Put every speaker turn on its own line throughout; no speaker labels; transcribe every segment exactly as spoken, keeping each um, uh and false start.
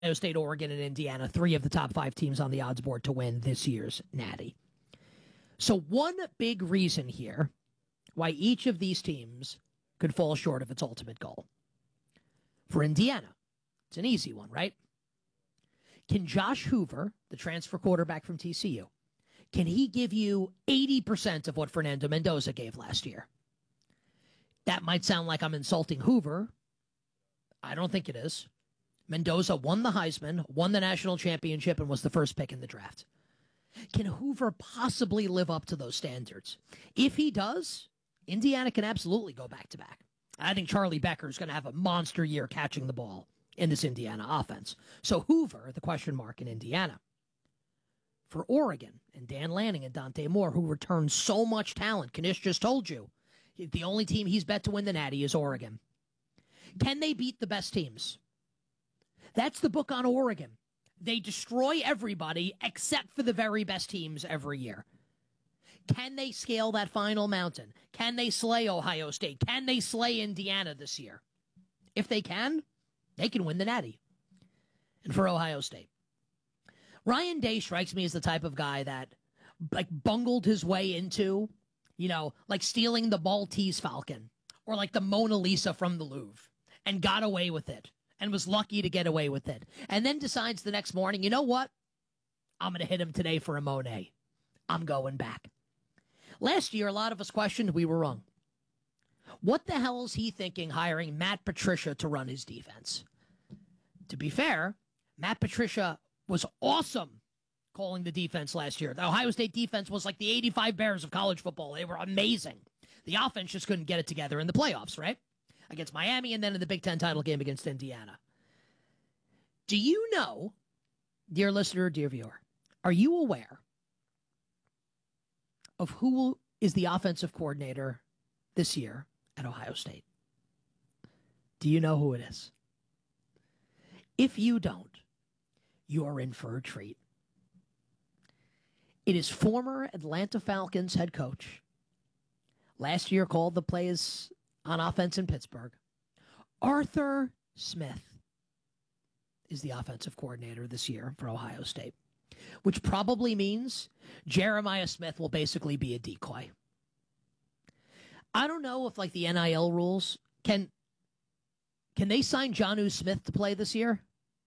Ohio State, Oregon, and Indiana, three of the top five teams on the odds board to win this year's Natty. So one big reason here why each of these teams could fall short of its ultimate goal. For Indiana, it's an easy one, right? Can Josh Hoover, the transfer quarterback from T C U, can he give you eighty percent of what Fernando Mendoza gave last year? That might sound like I'm insulting Hoover. I don't think it is. Mendoza won the Heisman, won the national championship, and was the first pick in the draft. Can Hoover possibly live up to those standards? If he does, Indiana can absolutely go back-to-back. I think Charlie Becker is going to have a monster year catching the ball in this Indiana offense. So Hoover, the question mark in Indiana. For Oregon and Dan Lanning and Dante Moore, who returned so much talent, Kanish just told you, the only team he's bet to win the Natty is Oregon. Can they beat the best teams? That's the book on Oregon. They destroy everybody except for the very best teams every year. Can they scale that final mountain? Can they slay Ohio State? Can they slay Indiana this year? If they can, they can win the Natty. And for Ohio State, Ryan Day strikes me as the type of guy that like bungled his way into, you know, like stealing the Maltese Falcon or like the Mona Lisa from the Louvre and got away with it. And was lucky to get away with it. And then decides the next morning, you know what? I'm going to hit him today for a Monet. I'm going back. Last year, a lot of us questioned we were wrong. What the hell is he thinking hiring Matt Patricia to run his defense? To be fair, Matt Patricia was awesome calling the defense last year. The Ohio State defense was like the eighty-five Bears of college football. They were amazing. The offense just couldn't get it together in the playoffs, right? Against Miami, and then in the Big Ten title game against Indiana. Do you know, dear listener, dear viewer, are you aware of who is the offensive coordinator this year at Ohio State? Do you know who it is? If you don't, you are in for a treat. It is former Atlanta Falcons head coach. Last year called the plays on offense in Pittsburgh. Arthur Smith is the offensive coordinator this year for Ohio State, which probably means Jeremiah Smith will basically be a decoy. I don't know if like the N I L rules can can they sign Jonnu Smith to play this year?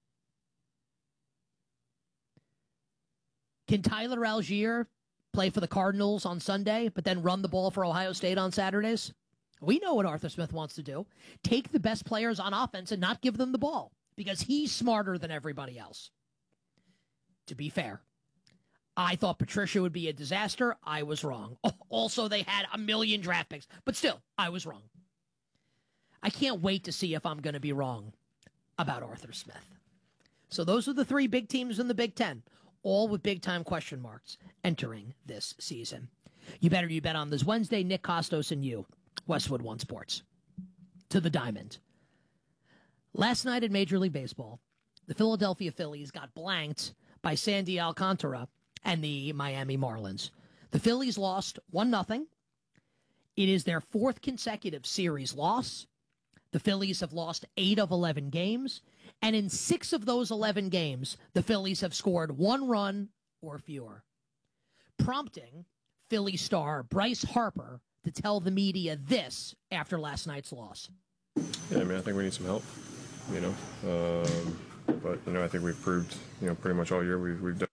Can Tyler Algier play for the Cardinals on Sunday, but then run the ball for Ohio State on Saturdays? We know what Arthur Smith wants to do. Take the best players on offense and not give them the ball because he's smarter than everybody else. To be fair, I thought Patricia would be a disaster. I was wrong. Also, they had a million draft picks, but still, I was wrong. I can't wait to see if I'm going to be wrong about Arthur Smith. So those are the three big teams in the Big Ten, all with big-time question marks entering this season. You better you bet on this Wednesday, Nick Costos and you. Westwood One Sports. To the diamond. Last night in Major League Baseball, the Philadelphia Phillies got blanked by Sandy Alcantara and the Miami Marlins. The Phillies lost one nothing. It is their fourth consecutive series loss. The Phillies have lost eight of eleven games. And in six of those eleven games, the Phillies have scored one run or fewer. Prompting Philly star Bryce Harper to tell the media this after last night's loss.
Yeah, I mean, I think we need some help, you know. Um, but, you know, I think we've proved, you know, pretty much all year we've, we've done.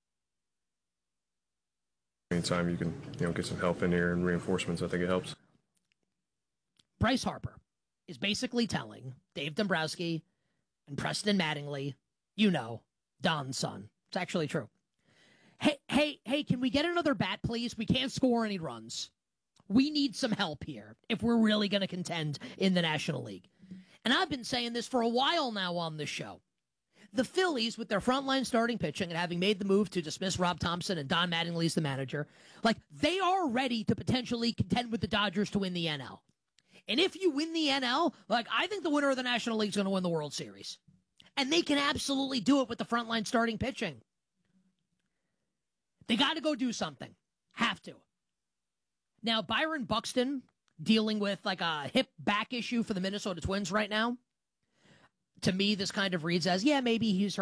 Anytime you can, you know, get some help in here and reinforcements, I think it helps.
Bryce Harper is basically telling Dave Dombrowski and Preston Mattingly, you know, Don's son. It's actually true. Hey, hey, hey, can we get another bat, please? We can't score any runs. We need some help here if we're really going to contend in the National League. And I've been saying this for a while now on this show. The Phillies, with their frontline starting pitching and having made the move to dismiss Rob Thompson and Don Mattingly's the manager, like, they are ready to potentially contend with the Dodgers to win the N L. And if you win the N L, like, I think the winner of the National League is going to win the World Series. And they can absolutely do it with the frontline starting pitching. They got to go do something. Have to. Now, Byron Buxton dealing with like a hip back issue for the Minnesota Twins right now. to me, this kind of reads as, yeah, maybe he's